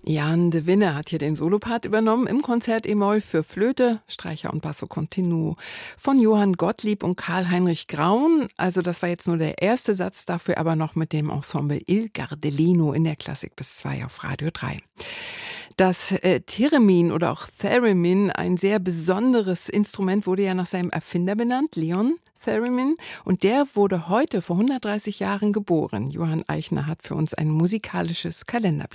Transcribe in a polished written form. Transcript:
Jan de Winne hat hier den Solopart übernommen im Konzert E-Moll für Flöte, Streicher und Basso Continuo von Johann Gottlieb und Karl-Heinrich Graun. Also das war jetzt nur der erste Satz, dafür aber noch mit dem Ensemble Il Gardelino in der Klassik bis 2 auf Radio 3. Das Theremin oder auch Theremin, ein sehr besonderes Instrument, wurde ja nach seinem Erfinder benannt, Leon Theremin. Und der wurde heute vor 130 Jahren geboren. Johann Eichner hat für uns ein musikalisches Kalenderblatt